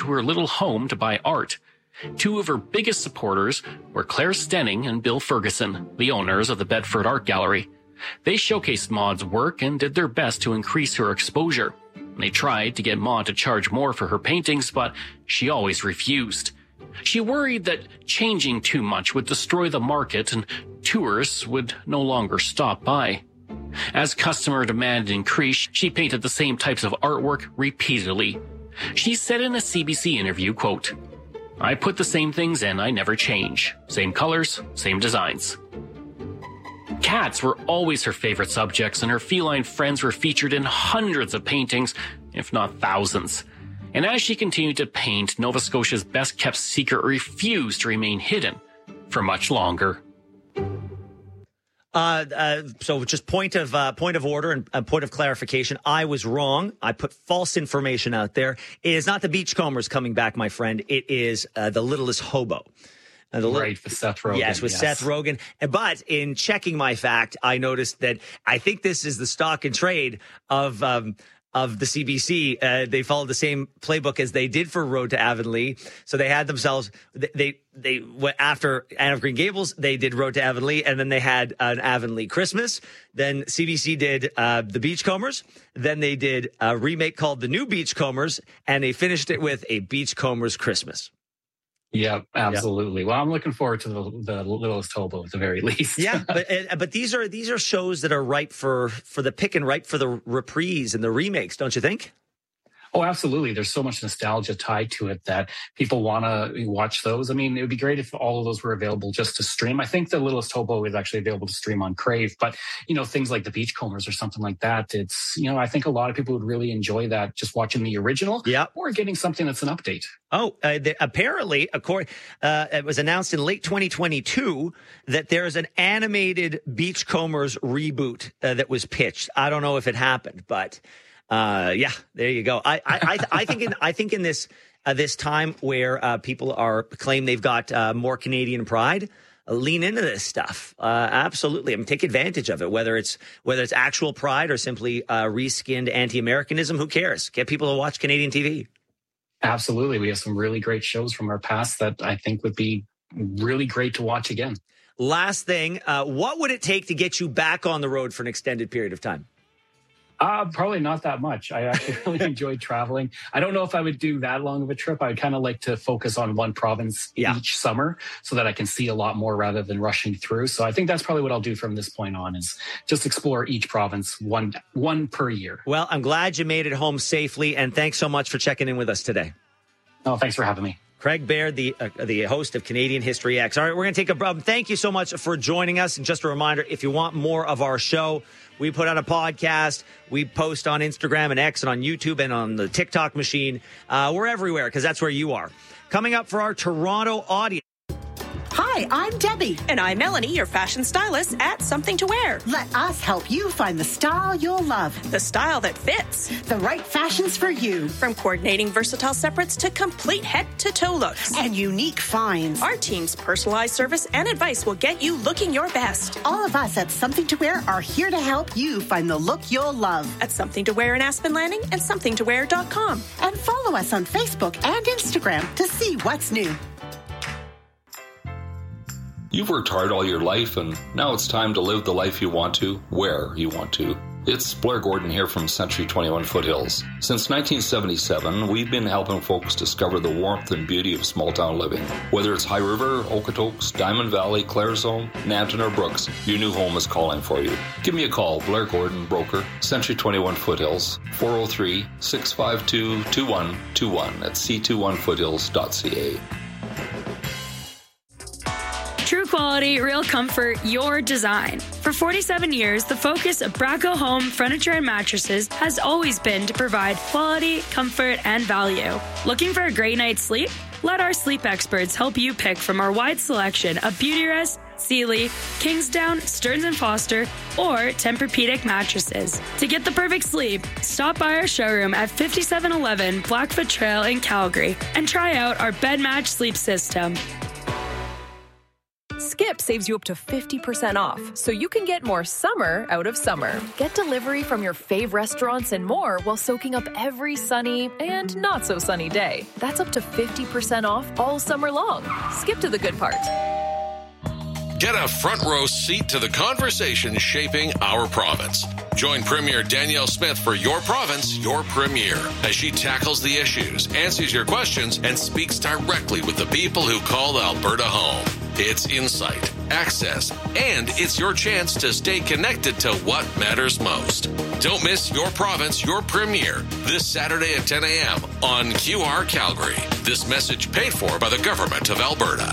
to her little home to buy art. Two of her biggest supporters were Claire Stenning and Bill Ferguson, the owners of the Bedford Art Gallery. They showcased Maud's work and did their best to increase her exposure. They tried to get Maud to charge more for her paintings, but she always refused. She worried that changing too much would destroy the market and tourists would no longer stop by. As customer demand increased, she painted the same types of artwork repeatedly. She said in a CBC interview, quote, "I put the same things in, I never change. Same colors, same designs." Cats were always her favorite subjects, and her feline friends were featured in hundreds of paintings, if not thousands. And as she continued to paint, Nova Scotia's best-kept secret refused to remain hidden for much longer. So just point of order and point of clarification. I was wrong. I put false information out there. It is not the Beachcombers coming back, my friend. It is The Littlest Hobo. Right, with Seth Rogen. Yes, with Seth Rogen. But in checking my fact, I noticed that I think this is the stock and trade of the CBC. They followed the same playbook as they did for Road to Avonlea. So they had themselves, they went after Anne of Green Gables, they did Road to Avonlea, and then they had an Avonlea Christmas. Then CBC did the Beachcombers. Then they did a remake called The New Beachcombers, and they finished it with a Beachcombers Christmas. Yeah, absolutely. Well, I'm looking forward to the Littlest Hobo at the very least. Yeah, but these are shows that are ripe for the pick and ripe for the reprise and the remakes, don't you think? Oh, absolutely. There's so much nostalgia tied to it that people want to watch those. I mean, it would be great if all of those were available just to stream. I think The Littlest Hobo is actually available to stream on Crave, but, things like The Beachcombers or something like that, it's, I think a lot of people would really enjoy that, just watching the original or getting something that's an update. Oh, apparently, it was announced in late 2022 that there's an animated Beachcombers reboot that was pitched. I don't know if it happened, but there you go. I think in this time where people claim they've got more Canadian pride, lean into this stuff. Absolutely. I mean, take advantage of it, whether it's actual pride or simply reskinned anti-Americanism. Who cares? Get people to watch Canadian TV. Absolutely. We have some really great shows from our past that I think would be really great to watch again. Last thing, what would it take to get you back on the road for an extended period of time? Probably not that much. I actually really enjoyed traveling. I don't know if I would do that long of a trip. I would kind of like to focus on one province each summer so that I can see a lot more rather than rushing through. So I think that's probably what I'll do from this point on, is just explore each province one per year. Well, I'm glad you made it home safely, and thanks so much for checking in with us today. Oh, thanks for having me. Craig Baird, the host of Canadian History X. All right, we're going to take a break. Thank you so much for joining us. And just a reminder, if you want more of our show, we put out a podcast. We post on Instagram and X and on YouTube and on the TikTok machine. We're everywhere because that's where you are. Coming up for our Toronto audience. Hi, I'm Debbie. And I'm Melanie, your fashion stylist at Something to Wear. Let us help you find the style you'll love. The style that fits. The right fashions for you. From coordinating versatile separates to complete head-to-toe looks. And unique finds. Our team's personalized service and advice will get you looking your best. All of us at Something to Wear are here to help you find the look you'll love. At Something to Wear in Aspen Landing and somethingtowear.com. And follow us on Facebook and Instagram to see what's new. You've worked hard all your life, and now it's time to live the life you want to, where you want to. It's Blair Gordon here from Century 21 Foothills. Since 1977, we've been helping folks discover the warmth and beauty of small-town living. Whether it's High River, Okotoks, Diamond Valley, Claresholm, Nanton, or Brooks, your new home is calling for you. Give me a call, Blair Gordon, broker, Century 21 Foothills, 403-652-2121 at c21foothills.ca. True quality, real comfort, your design. For 47 years, the focus of Braco Home Furniture and Mattresses has always been to provide quality, comfort, and value. Looking for a great night's sleep? Let our sleep experts help you pick from our wide selection of Beautyrest, Sealy, Kingsdown, Stearns & Foster, or Tempur-Pedic mattresses. To get the perfect sleep, stop by our showroom at 5711 Blackfoot Trail in Calgary and try out our bed match sleep system. Skip saves you up to 50% off, so you can get more summer out of summer. Get delivery from your fave restaurants and more while soaking up every sunny and not so sunny day. That's up to 50% off all summer long. Skip to the good part. Get a front row seat to the conversation shaping our province. Join Premier Danielle Smith for Your Province, Your Premier, as she tackles the issues, answers your questions, and speaks directly with the people who call Alberta home. It's insight, access, and it's your chance to stay connected to what matters most. Don't miss Your Province, Your Premier this Saturday at 10 a.m. on QR Calgary. This message paid for by the Government of Alberta.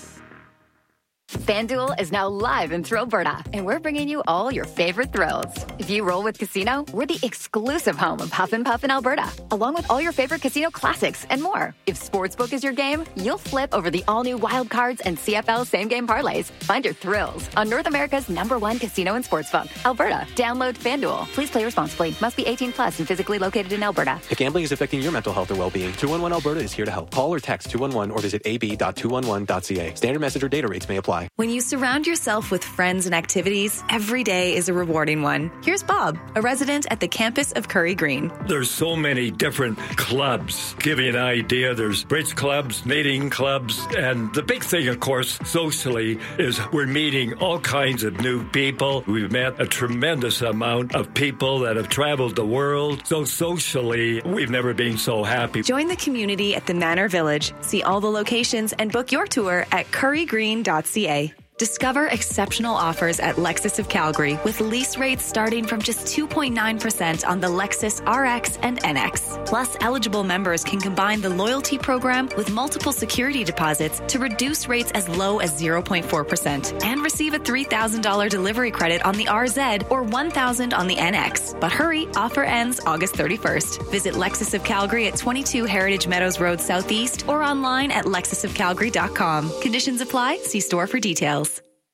FanDuel is now live in Thrillberta, and we're bringing you all your favorite thrills. If you roll with Casino, we're the exclusive home of Huff and Puff in Alberta, along with all your favorite casino classics and more. If Sportsbook is your game, you'll flip over the all-new Wild Cards and CFL same-game parlays. Find your thrills on North America's #1 casino and sportsbook, Alberta. Download FanDuel. Please play responsibly. Must be 18 plus and physically located in Alberta. If gambling is affecting your mental health or well-being, 211 Alberta is here to help. Call or text 211 or visit ab.211.ca. Standard message or data rates may apply. When you surround yourself with friends and activities, every day is a rewarding one. Here's Bob, a resident at the campus of Curry Green. There's so many different clubs. Give you an idea, there's bridge clubs, knitting clubs, and the big thing, of course, socially, is we're meeting all kinds of new people. We've met a tremendous amount of people that have traveled the world. So socially, we've never been so happy. Join the community at the Manor Village. See all the locations and book your tour at currygreen.ca. Discover exceptional offers at Lexus of Calgary with lease rates starting from just 2.9% on the Lexus RX and NX. Plus, eligible members can combine the loyalty program with multiple security deposits to reduce rates as low as 0.4% and receive a $3,000 delivery credit on the RZ or $1,000 on the NX. But hurry, offer ends August 31st. Visit Lexus of Calgary at 22 Heritage Meadows Road Southeast or online at lexusofcalgary.com. Conditions apply. See store for details.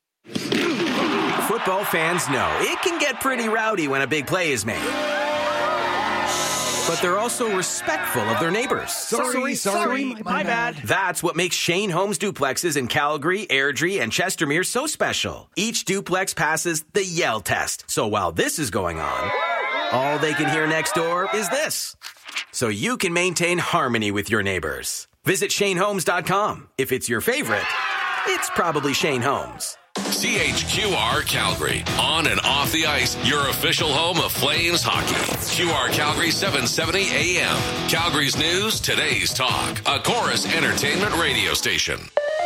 Football fans know it can get pretty rowdy when a big play is made. But they're also respectful of their neighbors. Sorry, my bad. That's what makes Shane Homes duplexes in Calgary, Airdrie, and Chestermere so special. Each duplex passes the yell test. So while this is going on, all they can hear next door is this. So you can maintain harmony with your neighbors. Visit ShaneHomes.com. If it's your favorite, it's probably Shane Homes. CHQR Calgary. On and off the ice, your official home of Flames hockey. QR Calgary 770 AM. Calgary's news, today's talk. A Chorus Entertainment radio station.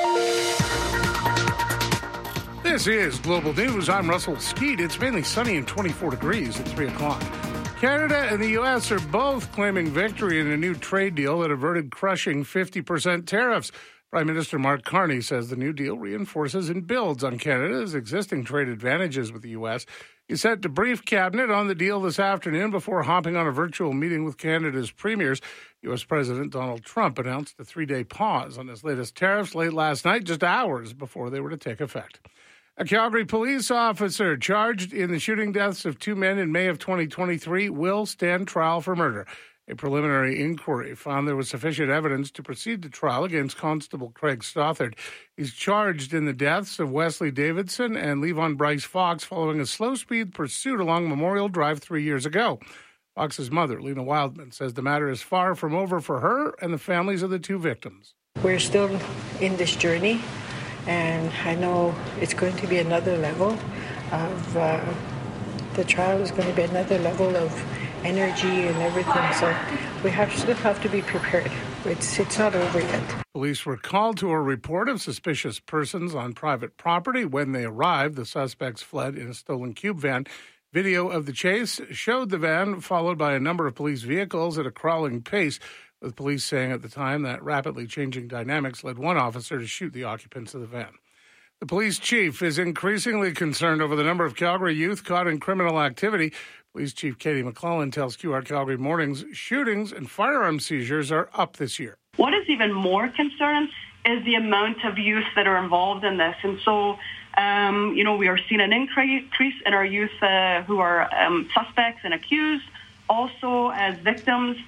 This is Global News. I'm Russell Skeet. It's mainly sunny and 24 degrees at 3 o'clock. Canada and the U.S. are both claiming victory in a new trade deal that averted crushing 50% tariffs. Prime Minister Mark Carney says the new deal reinforces and builds on Canada's existing trade advantages with the U.S. He set to brief Cabinet on the deal this afternoon before hopping on a virtual meeting with Canada's premiers. U.S. President Donald Trump announced a 3-day pause on his latest tariffs late last night, just hours before they were to take effect. A Calgary police officer charged in the shooting deaths of 2 men in May of 2023 will stand trial for murder. A preliminary inquiry found there was sufficient evidence to proceed to trial against Constable Craig Stothard. He's charged in the deaths of Wesley Davidson and Levon Bryce Fox following a slow-speed pursuit along Memorial Drive 3 years ago. Fox's mother, Lena Wildman, says the matter is far from over for her and the families of the 2 victims. We're still in this journey, and I know it's going to be another level of the trial is going to be another level of energy and everything, so we still have to be prepared. It's not over yet. Police were called to a report of suspicious persons on private property. When they arrived, the suspects fled in a stolen cube van. Video of the chase showed the van followed by a number of police vehicles at a crawling pace, with police saying at the time that rapidly changing dynamics led one officer to shoot the occupants of the van. The police chief is increasingly concerned over the number of Calgary youth caught in criminal activity. Police Chief Katie McClellan tells QR Calgary Mornings shootings and firearm seizures are up this year. What is even more concerning is the amount of youth that are involved in this. And so, we are seeing an increase in our youth who are suspects and accused, also as victims.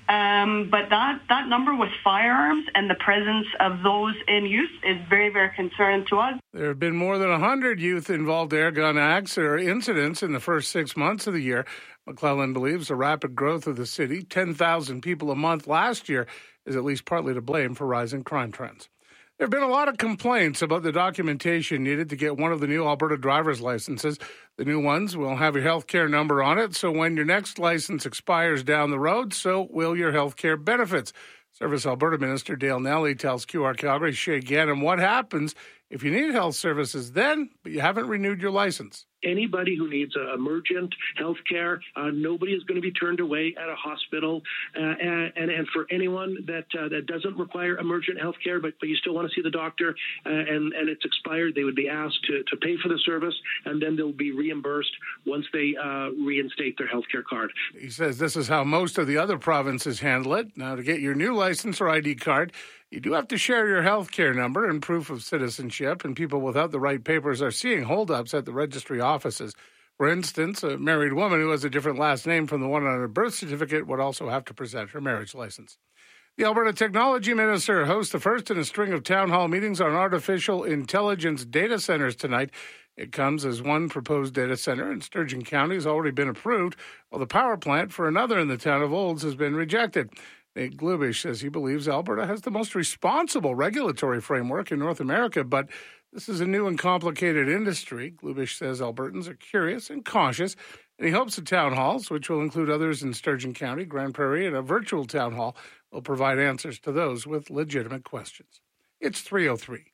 But that number with firearms and the presence of those in use is very, very concerning to us. There have been more than 100 youth-involved airgun acts or incidents in the first 6 months of the year. McClellan believes the rapid growth of the city, 10,000 people a month last year, is at least partly to blame for rising crime trends. There have been a lot of complaints about the documentation needed to get one of the new Alberta driver's licenses. The new ones will have your health care number on it, so when your next license expires down the road, so will your health care benefits. Service Alberta Minister Dale Nelly tells QR Calgary's Shay Gannon what happens if you need health services then, but you haven't renewed your license. Anybody who needs emergent health care, nobody is going to be turned away at a hospital. And for anyone that doesn't require emergent health care, but you still want to see the doctor and it's expired, they would be asked to pay for the service, and then they'll be reimbursed once they reinstate their health care card. He says this is how most of the other provinces handle it. Now, to get your new license or ID card, you do have to share your health care number and proof of citizenship, and people without the right papers are seeing holdups at the registry offices. For instance, a married woman who has a different last name from the one on her birth certificate would also have to present her marriage license. The Alberta Technology Minister hosts the first in a string of town hall meetings on artificial intelligence data centers tonight. It comes as one proposed data center in Sturgeon County has already been approved, while the power plant for another in the town of Olds has been rejected. Nate Glubish says he believes Alberta has the most responsible regulatory framework in North America, but this is a new and complicated industry. Glubish says Albertans are curious and cautious, and he hopes the town halls, which will include others in Sturgeon County, Grand Prairie, and a virtual town hall, will provide answers to those with legitimate questions. It's 3:03.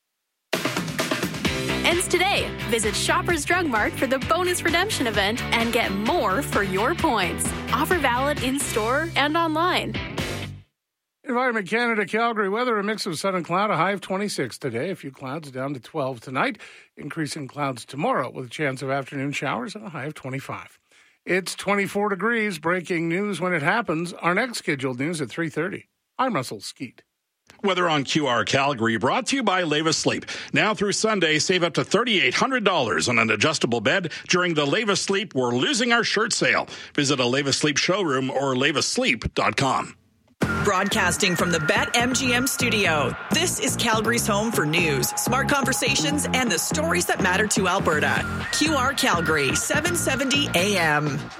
Ends today. Visit Shoppers Drug Mart for the bonus redemption event and get more for your points. Offer valid in-store and online. Environment Canada, Calgary weather, a mix of sun and cloud, a high of 26 today, a few clouds down to 12 tonight, increasing clouds tomorrow with a chance of afternoon showers and a high of 25. It's 24 degrees, breaking news when it happens. Our next scheduled news at 3:30. I'm Russell Skeet. Weather on QR Calgary brought to you by Leva Sleep. Now through Sunday, save up to $3,800 on an adjustable bed during the Leva Sleep We're Losing Our Shirt sale. Visit a Leva Sleep showroom or levasleep.com. Broadcasting from the BetMGM studio, this is Calgary's home for news, smart conversations, and the stories that matter to Alberta. QR Calgary, 770 AM.